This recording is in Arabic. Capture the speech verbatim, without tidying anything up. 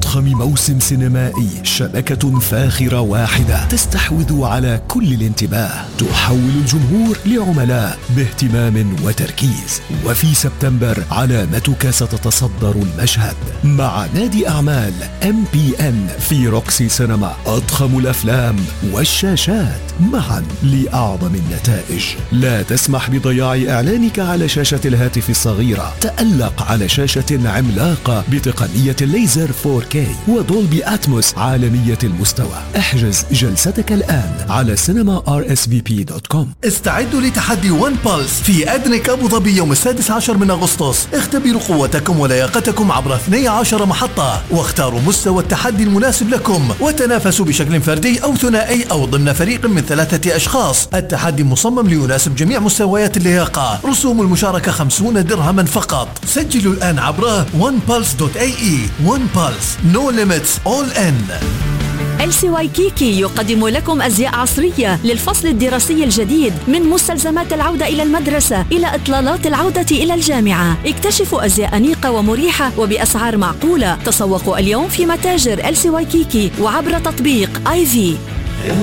أضخم موسم سينمائي، شبكة فاخرة واحدة تستحوذ على كل الانتباه، تحول الجمهور لعملاء باهتمام وتركيز. وفي سبتمبر علامتك ستتصدر المشهد مع نادي أعمال إم بي إن في روكسي سينما، أضخم الأفلام والشاشات معا لأعظم النتائج. لا تسمح بضياع إعلانك على شاشة الهاتف الصغيرة، تألق على شاشة عملاقة بتقنية الليزر فور كي ودولبي أتموس عالمية المستوى. احجز جلستك الآن على سينما آر إس في بي دوت كوم. استعدوا لتحدي ون بالس في أدنك أبو ظبي يوم السادس عشر من أغسطس. اختبروا قوتكم ولياقتكم عبر اثنتي عشرة محطة، واختاروا مستوى التحدي المناسب لكم، وتنافسوا بشكل فردي أو ثنائي أو ضمن فريق من ثلاثة أشخاص. التحدي مصمم ليناسب جميع مستويات اللياقة. رسوم المشاركة خمسون درهما فقط. سجلوا الآن عبر ون بالس دوت إيه إي. ون بالس، no limits, all in. إل سي وايكيكي يقدم لكم أزياء عصرية للفصل الدراسي الجديد، من مستلزمات العودة إلى المدرسة إلى إطلالات العودة إلى الجامعة. اكتشفوا أزياء أنيقة ومريحة وبأسعار معقولة. تسوقوا اليوم في متاجر إل سي وايكيكي وعبر تطبيق آي في.